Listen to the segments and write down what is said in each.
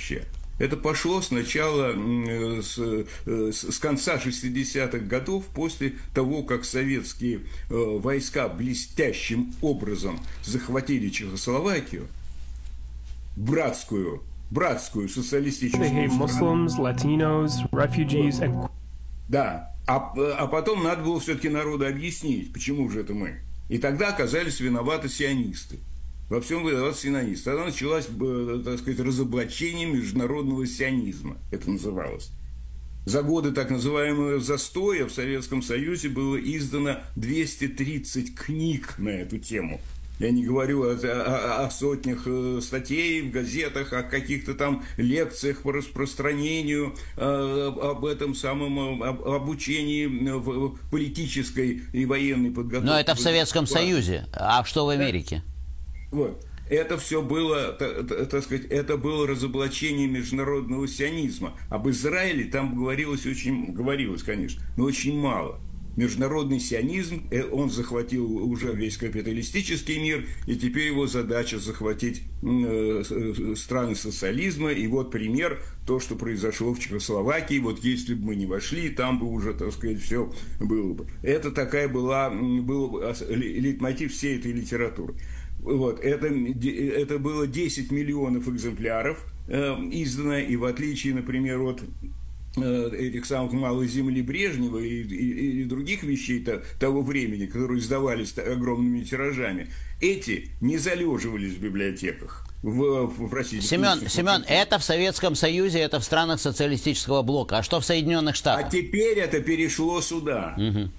вообще. Это пошло сначала с конца 60-х годов, после того, как советские войска блестящим образом захватили Чехословакию, братскую социалистическую Muslims, Latinos, refugees, and... Да, а потом надо было все-таки народу объяснить, почему же это мы. И тогда оказались виноваты сионисты. Во всем виноваты сионисты. Тогда началось, так сказать, разоблачение международного сионизма, это называлось. За годы так называемого застоя в Советском Союзе было издано 230 книг на эту тему. Я не говорю о сотнях статей в газетах, о каких-то там лекциях по распространению, об этом самом обучении в политической и военной подготовке. Но это в Советском Союзе. А что в Америке? Вот. Это все было, так сказать, это было разоблачение международного сионизма. Об Израиле там говорилось, конечно, но очень мало. Международный сионизм, он захватил уже весь капиталистический мир, и теперь его задача захватить страны социализма. И вот пример, то, что произошло в Чехословакии. Вот если бы мы не вошли, там бы уже, так сказать, все было бы. Это был лейтмотив всей этой литературы. Вот, это было 10 миллионов экземпляров издано, и в отличие, например, от этих самых «Малой земли» Брежнева и других вещей того времени, которые издавались огромными тиражами, эти не залеживались в библиотеках. Семен, это в Советском Союзе, это в странах социалистического блока. А что в Соединенных Штатах? А теперь это перешло сюда. Угу.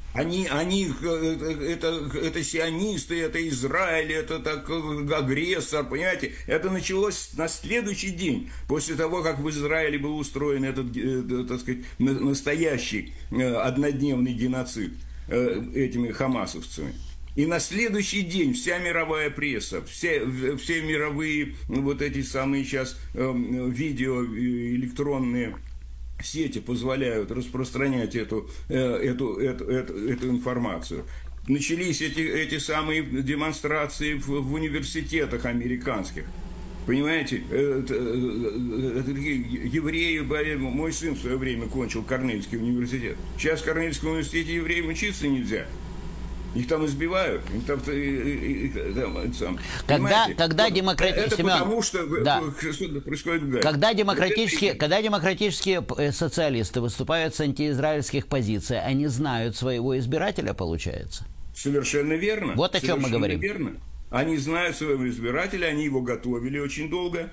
Это сионисты, это Израиль, это так, агрессор, понимаете? Это началось на следующий день, после того, как в Израиле был устроен этот, так сказать, настоящий однодневный геноцид этими хамасовцами. И на следующий день вся мировая пресса, все мировые вот эти самые сейчас видео электронные сети позволяют распространять эту информацию. Начались эти самые демонстрации в университетах американских. Понимаете, евреи, мой сын в свое время кончил Корнельский университет. Сейчас в Корнельском университете евреям учиться нельзя. Их там избивают, их там когда демократические... Это потому, что что-то происходит в Газе. Когда демократические социалисты выступают с антиизраильских позиций, они знают своего избирателя, получается? Совершенно верно. Вот о чем мы говорим. Верно. Они знают своего избирателя, они его готовили очень долго.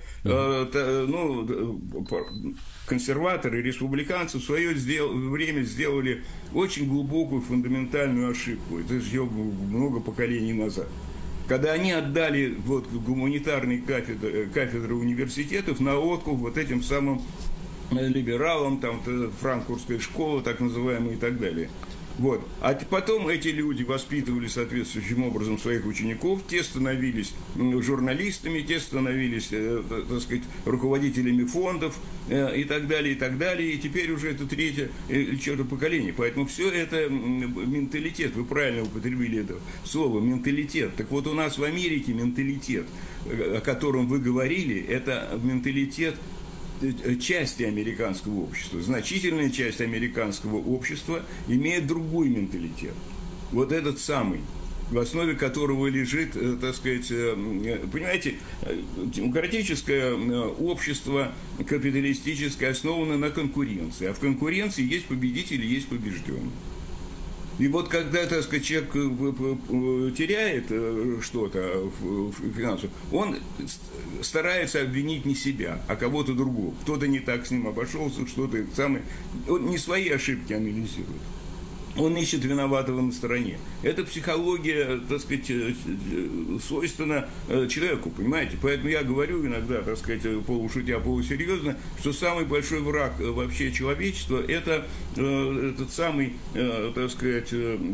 Консерваторы, республиканцы в свое время сделали очень глубокую фундаментальную ошибку. Это же много поколений назад. Когда они отдали гуманитарные кафедры университетов на откуп вот этим самым либералам, там франкфуртская школа, так называемая, и так далее. Вот. А потом эти люди воспитывали соответствующим образом своих учеников, те становились журналистами, те становились, так сказать, руководителями фондов и так далее, и так далее. И теперь уже это третье или четвертое поколение. Поэтому все это менталитет. Вы правильно употребили это слово «менталитет». Так вот, у нас в Америке менталитет, о котором вы говорили, это менталитет части американского общества. Значительная часть американского общества имеет другой менталитет. Вот этот самый, в основе которого лежит, так сказать, понимаете, демократическое общество, капиталистическое, основано на конкуренции. А в конкуренции есть победители, есть побежденные. И вот когда, так сказать, человек теряет что-то финансово, он старается обвинить не себя, а кого-то другого. Кто-то не так с ним обошелся, что-то самое. Он не свои ошибки анализирует. Он ищет виноватого на стороне. Эта психология, так сказать, свойственна человеку, понимаете? Поэтому я говорю иногда, так сказать, полушутя, полусерьезно, что самый большой враг вообще человечества – это этот самый, так сказать,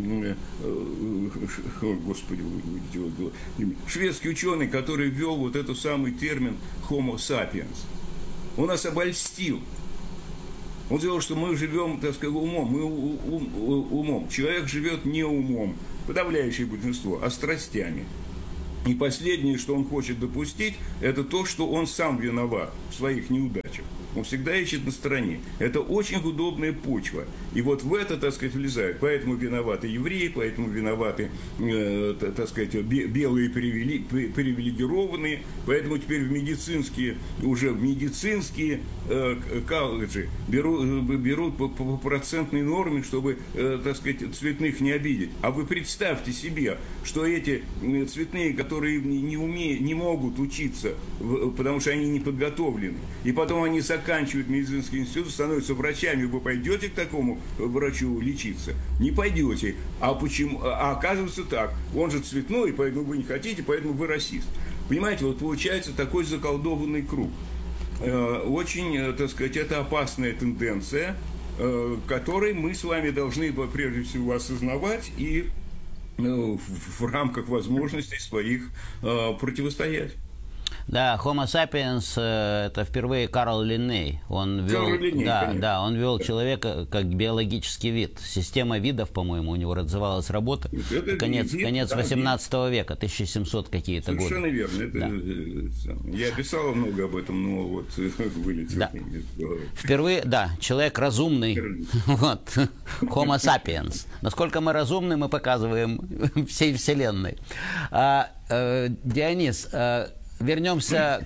господи, шведский ученый, который ввел вот этот самый термин «homo sapiens». Он нас обольстил. Он сказал, что мы живем, так сказать, умом. Мы умом. Человек живет не умом, подавляющее большинство, а страстями. И последнее, что он хочет допустить, это то, что он сам виноват в своих неудачах. Он всегда ищет на стороне. Это очень удобная почва. И вот в это, так сказать, влезают. Поэтому виноваты евреи, поэтому виноваты, так сказать, белые привилегированные. Поэтому теперь уже в медицинские колледжи берут по процентной норме, чтобы, так сказать, цветных не обидеть. А вы представьте себе, что эти цветные, которые не могут учиться, потому что они не подготовлены, и потом они заканчивают медицинский институт, становятся врачами, вы пойдете к такому врачу лечиться? Не пойдете. А почему? А оказывается так. Он же цветной, поэтому вы не хотите, поэтому вы расист. Понимаете, вот получается такой заколдованный круг. Очень, так сказать, это опасная тенденция, которой мы с вами должны прежде всего осознавать и в рамках возможностей своих противостоять. Да, Homo sapiens это впервые Карл Линней. Он вел человека как биологический вид. Система видов, по-моему, у него называлась работа. Конец 18 века, 1700 какие-то годы. Совершенно верно. Я писал много об этом, но вот вылетел. Да. Впервые, человек разумный. Вот. Homo sapiens. Насколько мы разумны, мы показываем всей Вселенной. Дионис, вернемся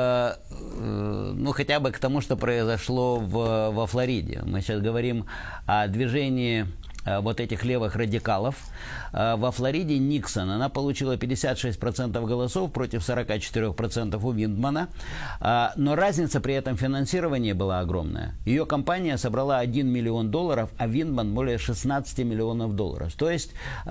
хотя бы к тому, что произошло во Флориде. Мы сейчас говорим о движении вот этих левых радикалов. Во Флориде Никсон, она получила 56% голосов против 44% у Виндмана, но разница при этом финансирования была огромная. Ее компания собрала $1 миллион, а Виндман более 16 миллионов долларов. То есть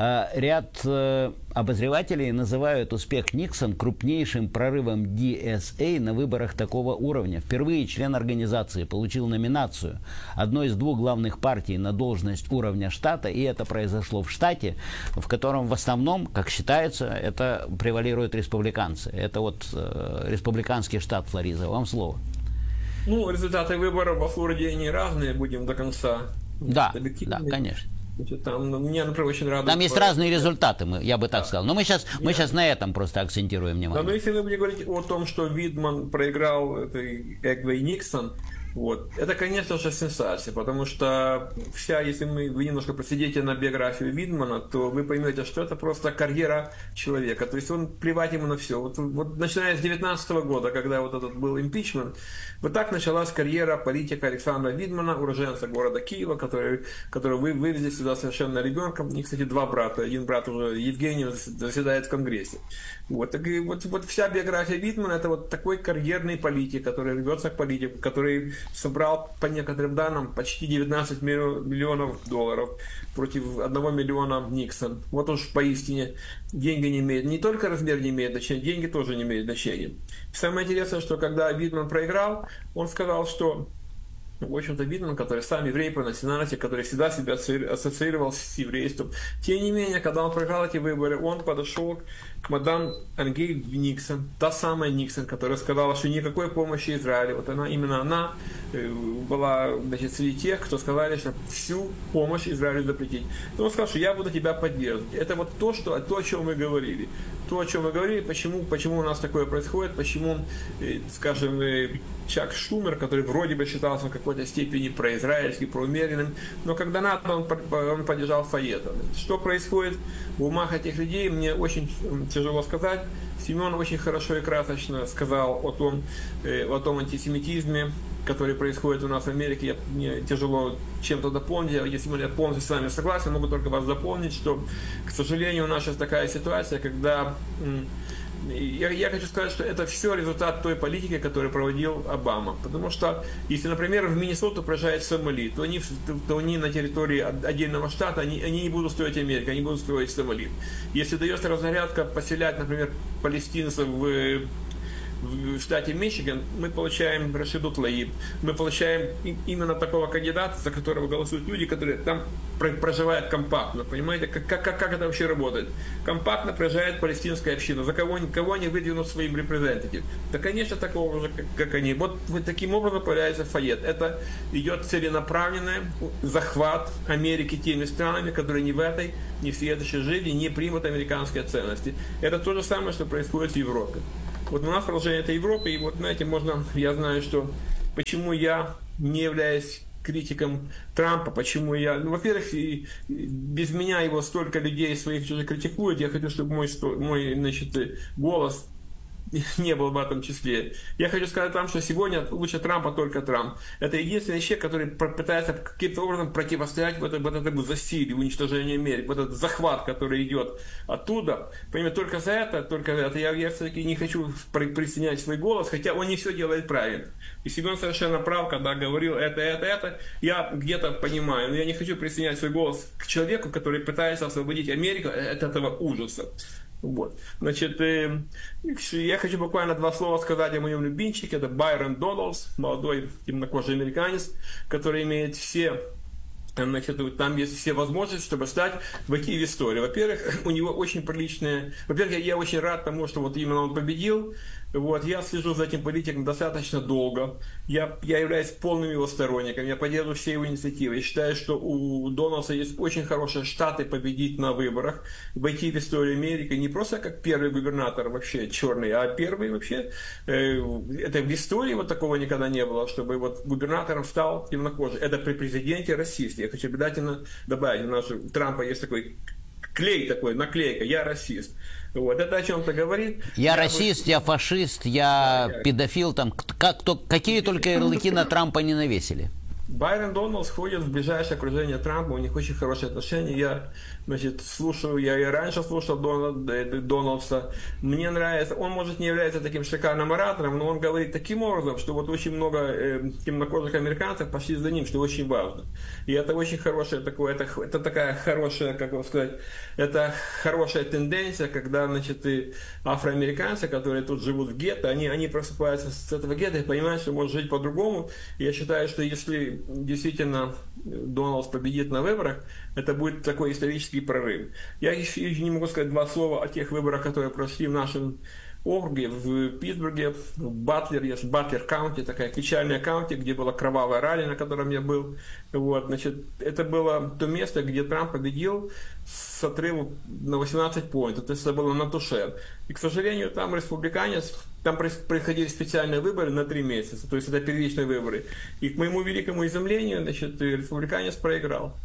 ряд обозревателей называют успех Никсон крупнейшим прорывом DSA на выборах такого уровня. Впервые член организации получил номинацию одной из двух главных партий на должность уровня штата, и это произошло в штате, в котором в основном, как считается, это превалируют республиканцы. Это вот республиканский штат Флорида. Вам слово. Результаты выборов во Флориде они разные, будем до конца. Да, конечно. Там, меня, например, очень радует. Там есть разные результаты, я бы так сказал. Но мы сейчас на этом просто акцентируем внимание. Но если вы будете говорить о том, что Видман проиграл этой Эгвей Никсон, это, конечно же, сенсация, потому что если вы немножко просидите на биографию Видмана, то вы поймете, что это просто карьера человека, то есть он плевать ему на все. Вот начиная с 2019 года, когда вот этот был импичмент, вот так началась карьера политика Александра Видмана, уроженца города Киева, который вы вывезли сюда совершенно ребенком. У них, кстати, два брата, один брат уже Евгений заседает в Конгрессе. Вот вся биография Видмана — это вот такой карьерный политик, который рвется к политику, который собрал, по некоторым данным, почти 19 миллионов долларов против 1 миллиона Никсон. Вот уж поистине деньги не имеют, не только размер не имеет значения, деньги тоже не имеют значения. Самое интересное, что когда Видман проиграл, он сказал, что в общем-то, Видман, который сам еврей по национальности, который всегда себя ассоциировал с еврейством. Тем не менее, когда он проиграл эти выборы, он подошел к мадам Ангель Никсон, та самая Никсон, которая сказала, что никакой помощи Израилю. Вот именно она была, среди тех, кто сказали, что всю помощь Израилю запретить. И он сказал, что я буду тебя поддерживать. Это вот то, о чем мы говорили. То, о чем мы говорили, почему у нас такое происходит, почему, скажем, Чак Шумер, который вроде бы считался в какой-то степени произраильским, проумеренным, но когда надо, он поддержал Фаета. Что происходит в умах этих людей, мне очень тяжело сказать. Семен очень хорошо и красочно сказал о том антисемитизме, который происходит у нас в Америке. Мне тяжело чем-то дополнить. Если я полностью с вами согласен, могу только вас дополнить, что, к сожалению, у нас сейчас такая ситуация, когда... Я хочу сказать, что это все результат той политики, которую проводил Обама. Потому что, если, например, в Миннесоту приезжает Сомали, то они на территории отдельного штата, они не будут строить Америку, они будут строить Сомали. Если дается разнарядка поселять, например, палестинцев в штате Мичиган, мы получаем Рашиду Тлаиб, мы получаем именно такого кандидата, за которого голосуют люди, которые там проживают компактно. Понимаете, как это вообще работает? Компактно проживает палестинская община, за кого они выдвинут своим репрезентативом. Да, конечно, такого же, как они. Вот таким образом появляется Файет. Это идет целенаправленный захват Америки теми странами, которые ни в этой, ни в следующей жизни не примут американские ценности. Это то же самое, что происходит в Европе. Вот у нас продолжение этой Европы, и вот, знаете, я знаю, что почему я не являюсь критиком Трампа, почему я... Ну, во-первых, без меня его столько людей своих уже критикуют, я хочу, чтобы мой значит, голос не был в этом числе. Я хочу сказать вам, что сегодня лучше Трампа только Трамп. Это единственный человек, который пытается каким-то образом противостоять вот этому засилию, уничтожению Америки, вот этот захват, который идет оттуда. Понимаете, только за это я все-таки не хочу присоединять свой голос, хотя он не все делает правильно. И Семен совершенно прав, когда говорил это, я где-то понимаю, но я не хочу присоединять свой голос к человеку, который пытается освободить Америку от этого ужаса. Вот. Значит, я хочу буквально 2 слова сказать о моем любимчике. Это Байрон Доналдс, молодой темнокожий американец, который имеет все, значит, там есть все возможности, чтобы войти в историю. Во-первых, у него очень приличные... Во-первых, я очень рад тому, что вот именно он победил. Вот, я слежу за этим политиком достаточно долго. Я являюсь полным его сторонником. Я поддерживаю все его инициативы. Я считаю, что у Дональдса есть очень хорошие штаты победить на выборах, войти в историю Америки не просто как первый губернатор вообще черный, а первый вообще. Это в истории вот такого никогда не было, чтобы вот губернатором стал темнокожий. Это при президенте расист. Я хочу обязательно добавить, у Трампа есть такой наклейка «Я расист». Вот, это о чем-то говорит. Я расист, я фашист, я педофил, там, какие только ярлыки на Трампа не навесили. Байрон Доналдс входит в ближайшее окружение Трампа, у них очень хорошие отношения. Я, значит, слушаю, я и раньше слушал Дональдса. Мне нравится, он, может, не является таким шикарным оратором, но он говорит таким образом, что вот очень много темнокожих американцев пошли за ним, что очень важно. И это очень хорошее такое, это такая хорошая, как вам сказать, это хорошая тенденция, когда, значит, и афроамериканцы, которые тут живут в гетто, они просыпаются с этого гетто и понимают, что можно жить по-другому. И я считаю, что если действительно Дональдс победит на выборах, это будет такой исторический прорыв. Я еще не могу сказать 2 слова о тех выборах, которые прошли в нашем округе, в Питтсбурге, в Батлер-Каунти, такая печальная каунти, где была кровавая ралли, на котором я был. Вот, значит, это было то место, где Трамп победил с отрывом на 18 поинтов, то есть это было на туше. И, к сожалению, там республиканец, там происходили специальные выборы на 3 месяца, то есть это первичные выборы. И к моему великому изумлению, значит, республиканец проиграл.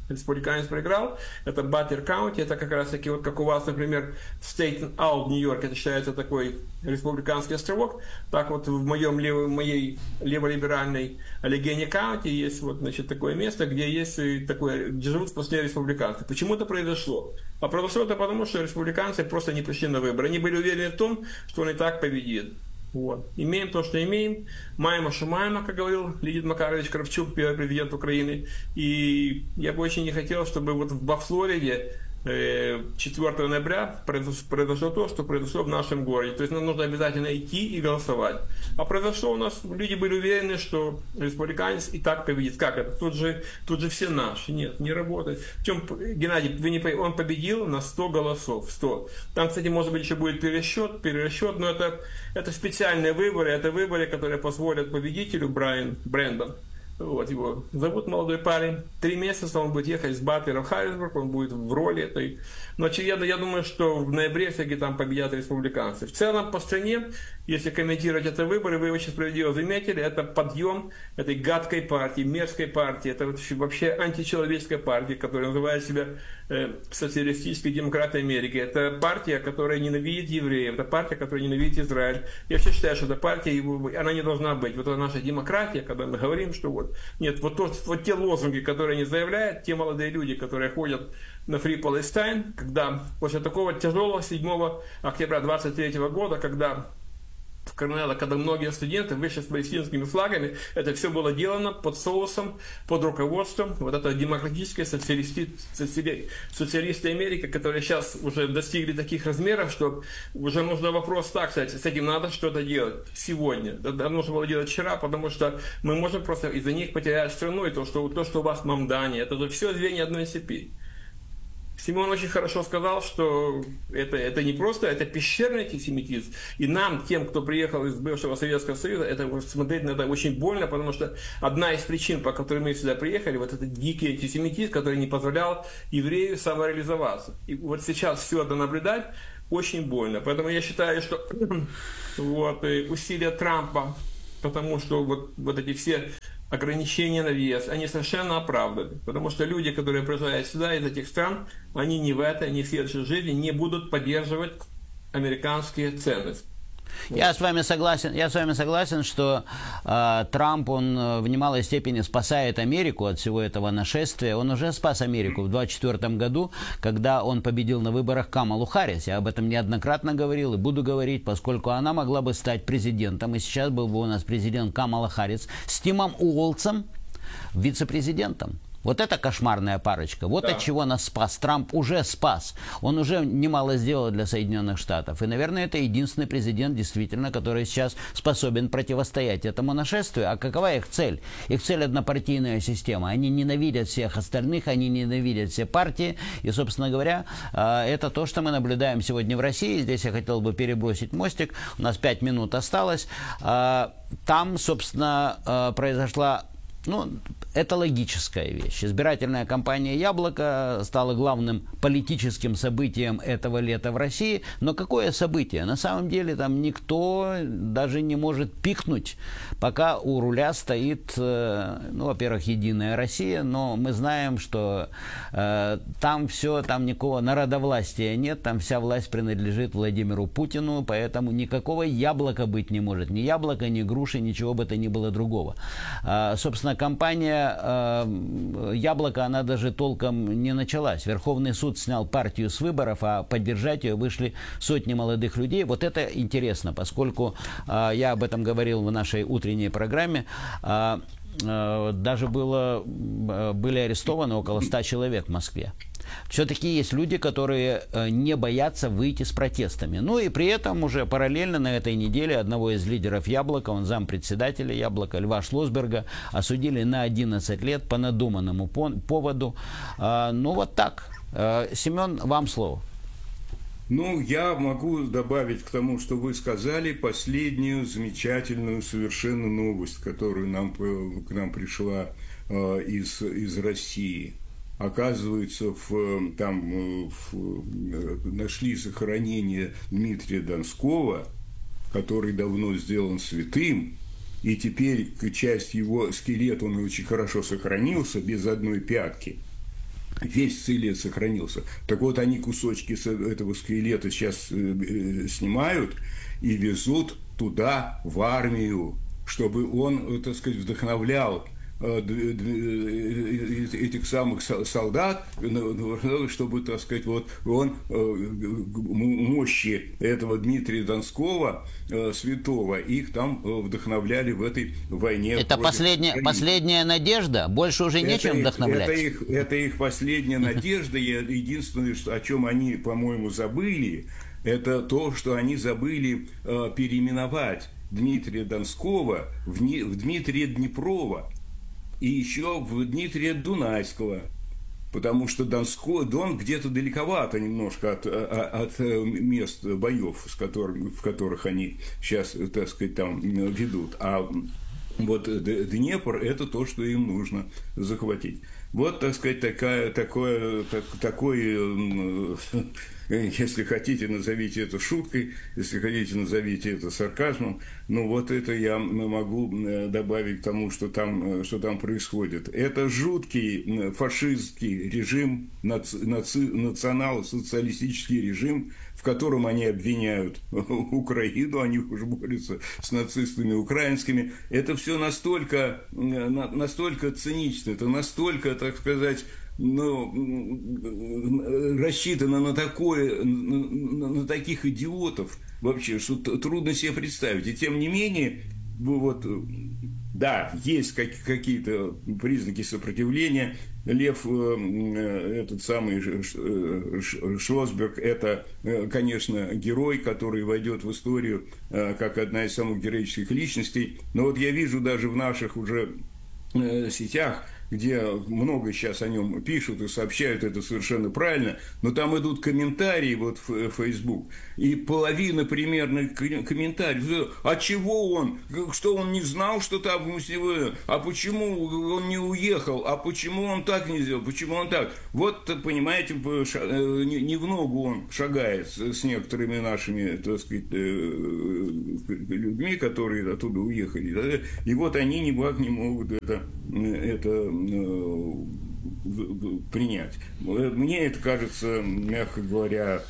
Это Батлер-Каунти, это как раз таки, вот как у вас, например, Стейтен-Аут в Нью-Йорке, это считается такой республиканский островок, так вот в моей левориберальной Аллегени-Каунти есть вот, значит, такое место, где есть такое, где живут сплошные республиканцы. Почему это произошло? А произошло это потому, что республиканцы просто не пришли на выборы. Они были уверены в том, что он и так победит. Вот. Имеем то, что имеем. Маємо, что маємо, как говорил Леонид Макарович Кравчук, первый президент Украины. И я бы очень не хотел, чтобы вот во Флориде 4 ноября произошло то, что произошло в нашем городе. То есть нам нужно обязательно идти и голосовать. А произошло у нас, люди были уверены, что республиканец и так победит. Как это? Тут же все наши. Нет, не работает. В чем, Геннадий, он победил на 100 голосов. 100. Там, кстати, может быть, еще будет перерасчет, но это специальные выборы. Это выборы, которые позволят победителю Брэндон. Вот его зовут молодой парень. 3 месяца он будет ехать с Батлера в Харрисбург, он будет в роли этой. Но я думаю, что в ноябре все-таки там победят республиканцы. В целом по стране, если комментировать это выборы, вы очень справедливо заметили, это подъем этой гадкой партии, мерзкой партии, это вообще античеловеческая партия, которая называет себя социалистической демократией Америки. Это партия, которая ненавидит евреев, это партия, которая ненавидит Израиль. Я вообще считаю, что эта партия, она не должна быть. Вот это наша демократия, когда мы говорим, что вот нет, вот те лозунги, которые они заявляют, те молодые люди, которые ходят на Free Palestine, когда после такого тяжелого 7 октября 23 года, когда в Корнелло, когда многие студенты вышли с палестинскими флагами, это все было делано под соусом, под руководством вот этого демократической социалисты Америки, которые сейчас уже достигли таких размеров, что уже нужно вопрос так, кстати, с этим надо что-то делать сегодня. Это нужно было делать вчера, потому что мы можем просто из-за них потерять страну, и то, что у вас в Мамдане, это все звенья одной цепи. Симон очень хорошо сказал, что это не просто, это пещерный антисемитизм. И нам, тем, кто приехал из бывшего Советского Союза, это смотреть на это очень больно, потому что одна из причин, по которой мы сюда приехали, вот этот дикий антисемитизм, который не позволял еврею самореализоваться. И вот сейчас все это наблюдать очень больно. Поэтому я считаю, что вот, усилия Трампа потому что вот эти все ограничения на въезд, они совершенно оправданы. Потому что люди, которые приезжают сюда из этих стран, они ни в этой, ни в следующей жизни не будут поддерживать американские ценности. Я с вами согласен, что Трамп, он в немалой степени спасает Америку от всего этого нашествия. Он уже спас Америку в 2024 году, когда он победил на выборах Камалу Харрис. Я об этом неоднократно говорил и буду говорить, поскольку она могла бы стать президентом. И сейчас был бы у нас президент Камала Харрис с Тимом Уолтсом вице-президентом. Вот это кошмарная парочка. Вот от чего нас спас. Трамп уже спас. Он уже немало сделал для Соединенных Штатов. И, наверное, это единственный президент, действительно, который сейчас способен противостоять этому нашествию. А какова их цель? Их цель – однопартийная система. Они ненавидят всех остальных, они ненавидят все партии. И, собственно говоря, это то, что мы наблюдаем сегодня в России. Здесь я хотел бы перебросить мостик. У нас 5 минут осталось. Там, собственно, произошла... это логическая вещь. Избирательная кампания «Яблоко» стала главным политическим событием этого лета в России. Но какое событие? На самом деле там никто даже не может пикнуть, пока у руля стоит, во-первых, «Единая Россия», но мы знаем, что там никакого народовластия нет, там вся власть принадлежит Владимиру Путину, поэтому никакого яблока быть не может. Ни яблока, ни груши, ничего бы то ни было другого. Собственно, кампания «Яблоко», она даже толком не началась. Верховный суд снял партию с выборов, а поддержать ее вышли сотни молодых людей. Вот это интересно, поскольку я об этом говорил в нашей утренней программе. Даже были арестованы около 100 человек в Москве. Все-таки есть люди, которые не боятся выйти с протестами. Ну и при этом уже параллельно на этой неделе одного из лидеров «Яблока», он зампредседателя «Яблока», Льва Шлосберга, осудили на 11 лет по надуманному поводу. Вот так. Семен, вам слово. Я могу добавить к тому, что вы сказали, последнюю замечательную совершенно новость, которая к нам пришла из России. Оказывается, нашли захоронение Дмитрия Донского, который давно сделан святым, и теперь часть его скелета, он очень хорошо сохранился, без одной пятки. Весь скелет сохранился. Так вот, они кусочки этого скелета сейчас снимают и везут туда, в армию, чтобы он, так сказать, вдохновлял этих самых солдат, чтобы, так сказать, он мощи этого Дмитрия Донского, святого, их там вдохновляли в этой войне. Это последняя надежда? Больше уже нечем вдохновлять? Это их последняя надежда. Единственное, о чем они, по-моему, забыли, это то, что они забыли переименовать Дмитрия Донского в Дмитрия Днепрова. И еще в Дмитрия Дунайского, потому что Дон где-то далековато немножко от мест боев, в которых они сейчас, так сказать, там ведут. А вот Днепр – это то, что им нужно захватить. Вот, так сказать, такой, если хотите, назовите это шуткой, если хотите, назовите это сарказмом. Вот это я могу добавить к тому, что там происходит. Это жуткий фашистский режим, национал-социалистический режим, в котором они обвиняют Украину, они уже борются с нацистами украинскими. Это все настолько цинично, это настолько, так сказать, рассчитано на таких идиотов вообще, что трудно себе представить. И тем не менее, да, есть какие-то признаки сопротивления. Лев, этот самый Шлосберг, это, конечно, герой, который войдет в историю как одна из самых героических личностей. Но я вижу даже в наших уже сетях где много сейчас о нем пишут и сообщают, это совершенно правильно, но там идут комментарии вот в Facebook, и половина примерно комментариев, а чего он, что он не знал, что там, а почему он не уехал, а почему он так не сделал, почему он так, вот, понимаете, не в ногу он шагает с некоторыми нашими, так сказать, людьми, которые оттуда уехали, да? И вот они никак не могут это принять. Мне это кажется, мягко говоря,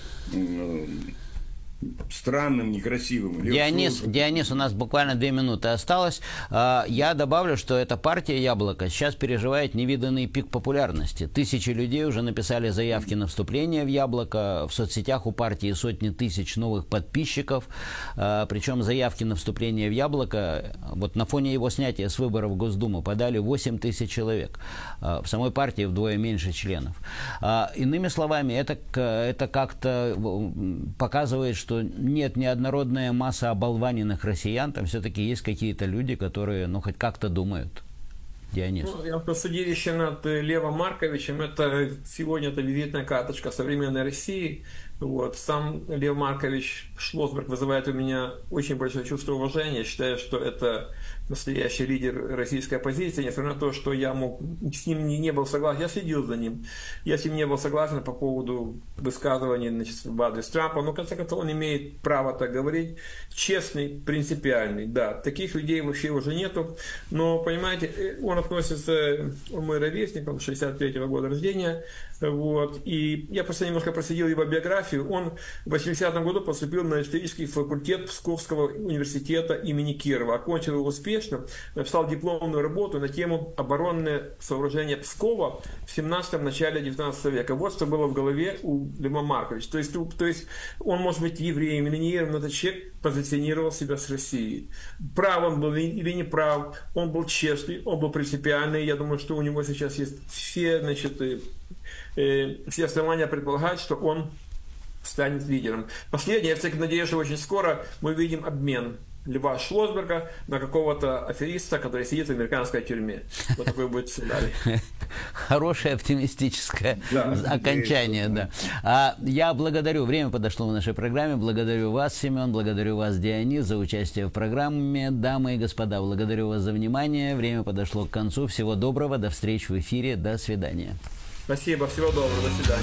странным, некрасивым. Дионис, у нас буквально 2 минуты осталось. Я добавлю, что эта партия «Яблоко» сейчас переживает невиданный пик популярности. Тысячи людей уже написали заявки на вступление в «Яблоко». В соцсетях у партии сотни тысяч новых подписчиков. Причем заявки на вступление в «Яблоко», вот на фоне его снятия с выборов в Госдуму, подали 8 тысяч человек. В самой партии вдвое меньше членов. Иными словами, это как-то показывает, что нет неоднородная масса оболваненных россиян, там все-таки есть какие-то люди, которые, хоть как-то думают. Дионис. Судилище над Левом Марковичем, это сегодня это визитная карточка современной России. Вот. Сам Лев Маркович Шлосберг вызывает у меня очень большое чувство уважения. Считаю, что это настоящий лидер российской оппозиции, несмотря на то, что я с ним не был согласен, я следил за ним, я с ним не был согласен по поводу высказываний в адрес Трампа, но в конце концов он имеет право так говорить, честный, принципиальный, да, таких людей вообще уже нету, но, понимаете, он относится, он мой ровесник, он 63-го года рождения, вот, и я просто немножко проследил его биографию, он в 80-м году поступил на исторический факультет Псковского университета имени Кирова, окончил его успешно, написал дипломную работу на тему оборонное сооружение Пскова в 17-м начале 19 века. Вот что было в голове у Льва Марковича. То есть он может быть евреем или не евреем, но этот человек позиционировал себя с Россией. Прав он был или не прав, он был честный, он был принципиальный. Я думаю, что у него сейчас есть все основания предполагать, что он станет лидером. Последнее, я все-таки надеюсь, что очень скоро мы видим обмен Льва Шлосберга на какого-то афериста, который сидит в американской тюрьме. Вот такой будет сценарий. Хорошее оптимистическое окончание, да. Я благодарю, время подошло в нашей программе, благодарю вас, Семен, благодарю вас, Дионис, за участие в программе. Дамы и господа, благодарю вас за внимание, время подошло к концу. Всего доброго, до встречи в эфире, до свидания. Спасибо, всего доброго, до свидания.